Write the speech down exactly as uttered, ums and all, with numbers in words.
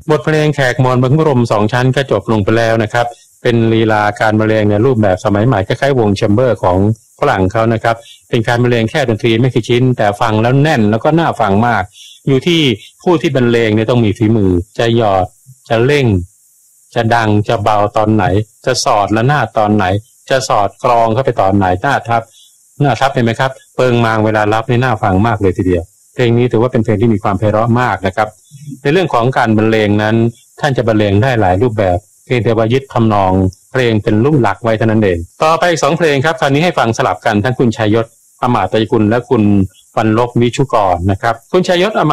บทเพลงแขกมอญบรรพบรมสองชั้นก็จบลงไปแล้วนะครับเป็นลีลาการบรรเลงในรูปแบบสมัยใหม่คล้ายๆวงแชมเบอร์ของฝรั่งเขานะครับเป็นการบรรเลงแค่ดนตรีไม่กี่ชิ้นแต่ฟังแล้วแน่นแล้วก็น่าฟังมากอยู่ที่ผู้ที่บรรเลงเนี่ยต้องมีฝีมือจะหยอดจะเร่งจะดังจะเบาตอนไหนจะสอดและหน้าตอนไหนจะสอดกรองเข้าไปตอนไหนหน้าทับหน้าทับเห็นไหมครับเปิงมางเวลารับนี่น่าฟังมากเลยทีเดียวเพลงนี้ถือว่าเป็นเพลงที่มีความไพเราะมากนะครับในเรื่องของการบรรเลงนั้นท่านจะบรรเลงได้หลายรูปแบบเพียงแต่ว่ายึดทำนองเพลงเป็นรูปหลักไว้เท่านั้นเองต่อไปอีกสองเพลงครับคราวนี้ให้ฟังสลับกันทั้งคุณชัยยศอมาตยกุลและคุณวรรลบวิชุกรนะครับคุณชัยยศอ